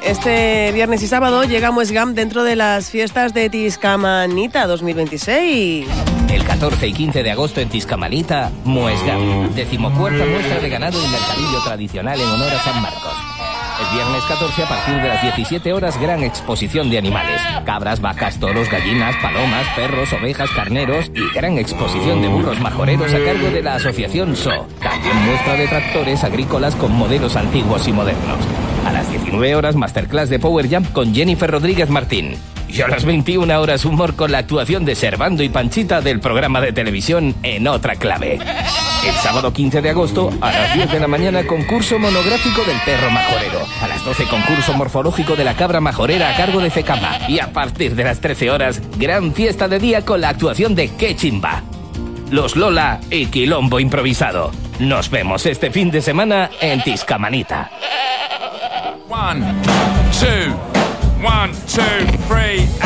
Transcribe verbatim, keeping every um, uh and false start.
este viernes y sábado llega Muesgam dentro de las fiestas de Tizcamanita dos mil veintiséis. El catorce y quince de agosto en Tizcamanita, Muesgam, decimocuarta muestra de ganado y mercadillo tradicional en honor a San Marcos. El viernes catorce, a partir de las diecisiete horas, gran exposición de animales. Cabras, vacas, toros, gallinas, palomas, perros, ovejas, carneros y gran exposición de burros majoreros a cargo de la asociación S O. También muestra de tractores agrícolas con modelos antiguos y modernos. A las diecinueve horas, masterclass de Power Jump con Jennifer Rodríguez Martín. Y a las veintiuna horas, humor con la actuación de Servando y Panchita del programa de televisión En Otra Clave. El sábado quince de agosto, a las diez de la mañana, concurso monográfico del perro majorero. A las doce, concurso morfológico de la cabra majorera a cargo de Fecama. Y a partir de las trece horas, gran fiesta de día con la actuación de Qué Chimba, Los Lola y Quilombo Improvisado. Nos vemos este fin de semana en Tizcamanita. One, two, one, two, three.